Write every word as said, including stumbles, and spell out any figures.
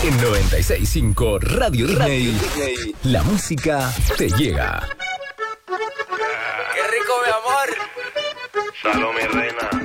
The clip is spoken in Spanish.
En noventa y seis punto cinco Radio Disney, la música te llega. ¡Qué rico, mi amor! Salud, mi reina.